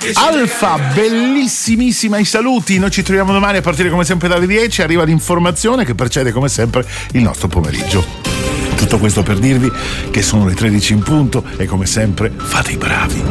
Alfa, bellissimissima i saluti. Noi ci troviamo domani a partire come sempre dalle 10. Arriva l'informazione che precede come sempre il nostro pomeriggio. Tutto questo per dirvi che sono le 13 in punto e come sempre fate i bravi.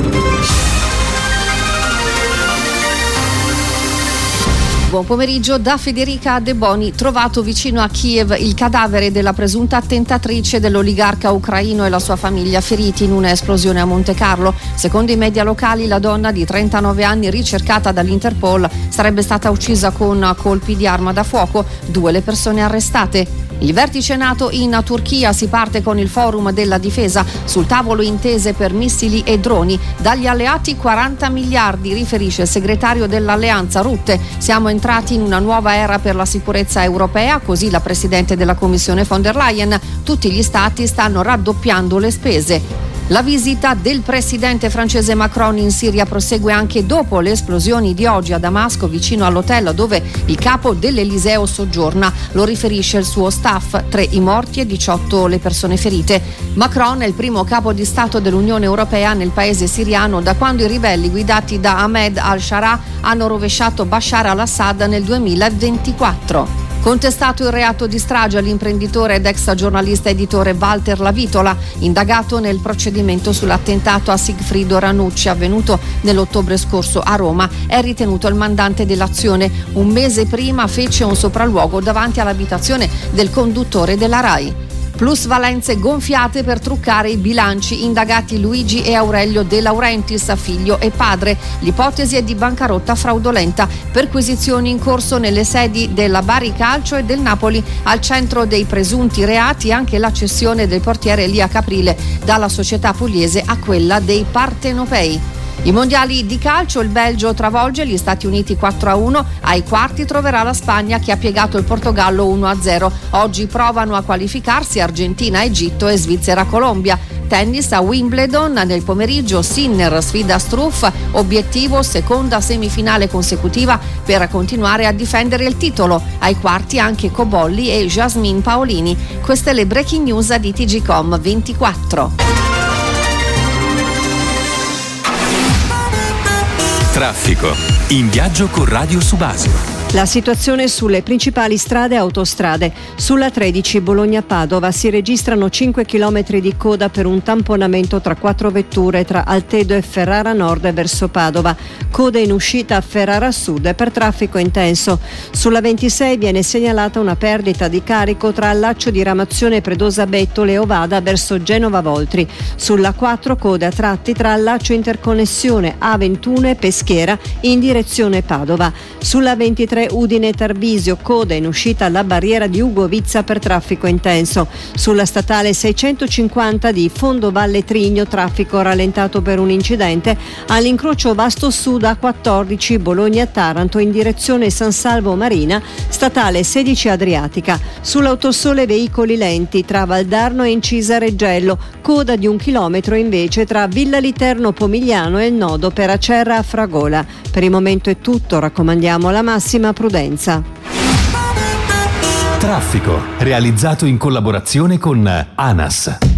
Buon pomeriggio da Federica De Boni. Trovato vicino a Kiev il cadavere della presunta attentatrice dell'oligarca ucraino e la sua famiglia feriti in un'esplosione a Monte Carlo. Secondo i media locali, la donna di 39 anni ricercata dall'Interpol sarebbe stata uccisa con colpi di arma da fuoco. 2 le persone arrestate. Il vertice NATO in Turchia si parte con il forum della difesa. Sul tavolo intese per missili e droni. Dagli alleati 40 miliardi, riferisce il segretario dell'alleanza Rutte. Siamo entrati in una nuova era per la sicurezza europea, così la presidente della Commissione von der Leyen. Tutti gli stati stanno raddoppiando le spese. La visita del presidente francese Macron in Siria prosegue anche dopo le esplosioni di oggi a Damasco, vicino all'hotel dove il capo dell'Eliseo soggiorna. Lo riferisce il suo staff, 3 i morti e 18 le persone ferite. Macron è il primo capo di Stato dell'Unione Europea nel paese siriano da quando i ribelli guidati da Ahmed al-Sharaa hanno rovesciato Bashar al-Assad nel 2024. Contestato il reato di strage all'imprenditore ed ex giornalista editore Walter Lavitola, indagato nel procedimento sull'attentato a Sigfrido Ranucci avvenuto nell'ottobre scorso a Roma, è ritenuto il mandante dell'azione. Un mese prima fece un sopralluogo davanti all'abitazione del conduttore della RAI. Plusvalenze gonfiate per truccare i bilanci, indagati Luigi e Aurelio De Laurentiis, figlio e padre. L'ipotesi è di bancarotta fraudolenta. Perquisizioni in corso nelle sedi della Bari Calcio e del Napoli. Al centro dei presunti reati anche la cessione del portiere Elia Caprile dalla società pugliese a quella dei partenopei. I mondiali di calcio, il Belgio travolge gli Stati Uniti 4-1, ai quarti troverà la Spagna che ha piegato il Portogallo 1-0. Oggi provano a qualificarsi Argentina, Egitto e Svizzera, Colombia. Tennis a Wimbledon, nel pomeriggio Sinner sfida Struff, obiettivo seconda semifinale consecutiva per continuare a difendere il titolo. Ai quarti anche Cobolli e Jasmine Paolini. Queste le breaking news di TGcom 24. Traffico. In viaggio con Radio Subasio. La situazione sulle principali strade e autostrade. Sulla 13 Bologna-Padova si registrano 5 km di coda per un tamponamento tra 4 vetture tra Altedo e Ferrara Nord verso Padova. Coda in uscita a Ferrara Sud per traffico intenso. Sulla 26 viene segnalata una perdita di carico tra allaccio di Ramazione Predosa Bettole e Ovada verso Genova Voltri. Sulla 4 coda a tratti tra allaccio interconnessione A21 e Peschiera in direzione Padova. Sulla 23 Udine Tarbisio, coda in uscita alla barriera di Ugo Vizza per traffico intenso. Sulla statale 650 di Fondo Valle Trigno, traffico rallentato per un incidente all'incrocio Vasto Sud A14 Bologna-Taranto in direzione San Salvo Marina, statale 16 Adriatica. Sull'autosole veicoli lenti tra Valdarno e Incisa Reggello, coda di 1 chilometro invece tra Villa Literno Pomigliano e il nodo per Acerra a Fragola. Per il momento è tutto, raccomandiamo la massima prudenza. Traffico, realizzato in collaborazione con ANAS.